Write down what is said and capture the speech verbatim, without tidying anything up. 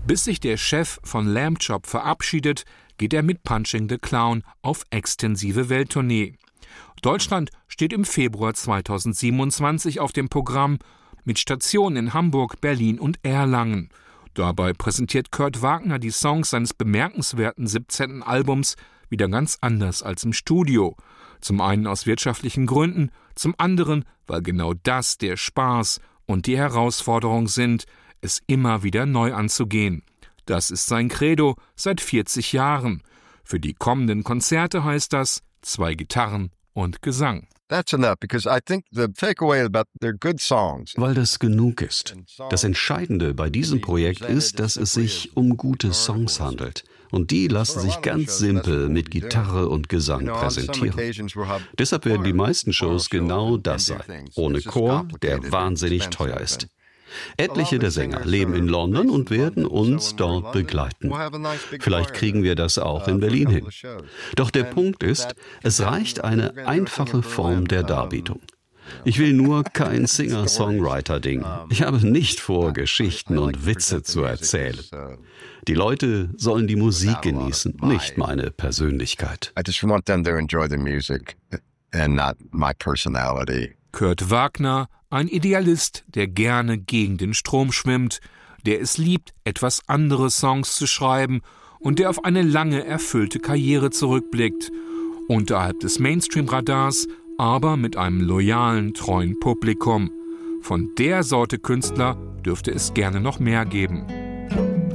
Bis sich der Chef von Lamb Chop verabschiedet, geht er mit Punching the Clown auf extensive Welttournee. Deutschland steht im Februar zweitausendsiebenundzwanzig auf dem Programm mit Stationen in Hamburg, Berlin und Erlangen. Dabei präsentiert Kurt Wagner die Songs seines bemerkenswerten siebzehnten Albums wieder ganz anders als im Studio. Zum einen aus wirtschaftlichen Gründen, zum anderen, weil genau das der Spaß und die Herausforderung sind, es immer wieder neu anzugehen. Das ist sein Credo seit vierzig Jahren. Für die kommenden Konzerte heißt das zwei Gitarren und Gesang. Weil das genug ist. Das Entscheidende bei diesem Projekt ist, dass es sich um gute Songs handelt. Und die lassen sich ganz simpel mit Gitarre und Gesang präsentieren. Deshalb werden die meisten Shows genau das sein. Ohne Chor, der wahnsinnig teuer ist. Etliche der Sänger leben in London und werden uns dort begleiten. Vielleicht kriegen wir das auch in Berlin hin. Doch der Punkt ist, es reicht eine einfache Form der Darbietung. Ich will nur kein Singer-Songwriter-Ding. Ich habe nicht vor, Geschichten und Witze zu erzählen. Die Leute sollen die Musik genießen, nicht meine Persönlichkeit. I just want them to enjoy the music and not my personality. Kurt Wagner, ein Idealist, der gerne gegen den Strom schwimmt, der es liebt, etwas andere Songs zu schreiben und der auf eine lange, erfüllte Karriere zurückblickt. Unterhalb des Mainstream-Radars, aber mit einem loyalen, treuen Publikum. Von der Sorte Künstler dürfte es gerne noch mehr geben.